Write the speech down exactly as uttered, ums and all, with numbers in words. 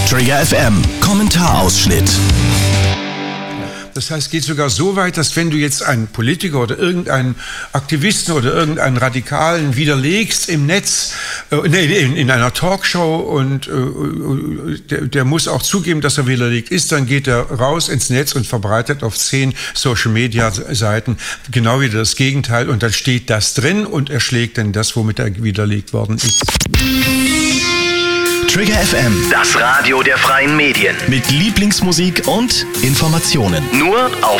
Trigger F M, Kommentarausschnitt. Das heißt, es geht sogar so weit, dass wenn du jetzt einen Politiker oder irgendeinen Aktivisten oder irgendeinen Radikalen widerlegst im Netz, äh, nee, in, in einer Talkshow und äh, der, der muss auch zugeben, dass er widerlegt ist, dann geht er raus ins Netz und verbreitet auf zehn Social-Media-Seiten genau wieder das Gegenteil und dann steht das drin und er schlägt dann das, womit er widerlegt worden ist. Trigger F M, Das Radio der freien Medien. mit Lieblingsmusik und Informationen. Nur auf